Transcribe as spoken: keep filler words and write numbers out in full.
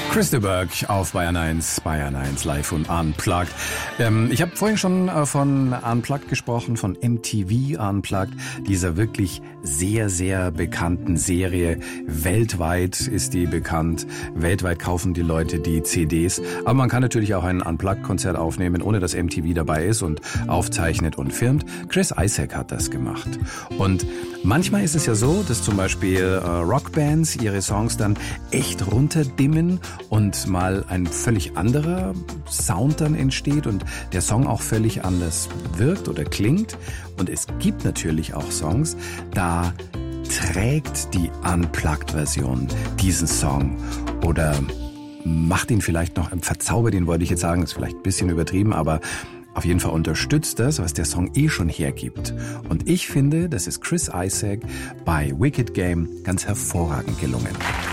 Chris de Burgh auf Bayern eins, Bayern eins live und Unplugged. Ähm, ich habe vorhin schon äh, von Unplugged gesprochen, von M T V Unplugged, dieser wirklich sehr, sehr bekannten Serie. Weltweit ist die bekannt, weltweit kaufen die Leute die C Ds. Aber man kann natürlich auch ein Unplugged-Konzert aufnehmen, ohne dass M T V dabei ist und aufzeichnet und filmt. Chris Isaak hat das gemacht. Und manchmal ist es ja so, dass zum Beispiel äh, Rockbands ihre Songs dann echt runterdimmen und mal ein völlig anderer Sound dann entsteht und der Song auch völlig anders wirkt oder klingt. Und es gibt natürlich auch Songs, da trägt die Unplugged-Version diesen Song oder macht ihn vielleicht noch, verzaubert ihn, wollte ich jetzt sagen, ist vielleicht ein bisschen übertrieben, aber auf jeden Fall unterstützt das, was der Song eh schon hergibt. Und ich finde, das ist Chris Isaak bei Wicked Game ganz hervorragend gelungen.